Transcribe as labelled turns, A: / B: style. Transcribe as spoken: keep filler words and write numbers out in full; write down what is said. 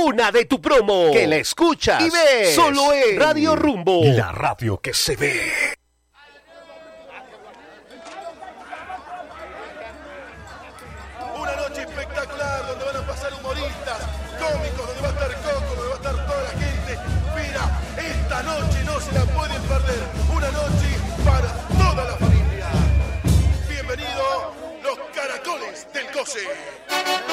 A: una de tu promo, que la escuchas y ves solo en Radio Rumbo, la radio que se ve.
B: Una noche espectacular donde van a pasar humoristas, cómicos, donde va a estar Coco, donde va a estar toda la gente. Mira, esta noche no se la pueden perder. Una noche para toda la familia. Bienvenido los Caracoles del Coce.